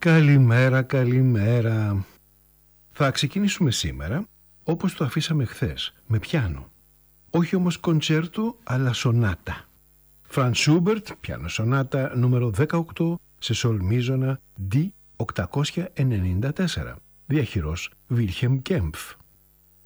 Καλημέρα, καλημέρα. Θα ξεκινήσουμε σήμερα όπως το αφήσαμε χθες, με πιάνο. Όχι όμως κοντσέρτο, αλλά σονάτα. Φραντ Σούμπερτ, πιάνο σονάτα νούμερο 18 σε σολ μίζωνα D894. Διαχειρός Βίλχεμ Κέμπφ.